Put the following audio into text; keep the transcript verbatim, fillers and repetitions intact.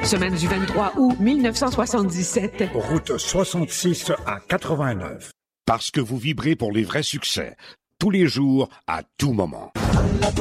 Semaine du vingt-trois août mille neuf cent soixante-dix-sept. Route soixante-six à quatre-vingt-neuf. Parce que vous vibrez pour les vrais succès. Tous les jours, à tout moment.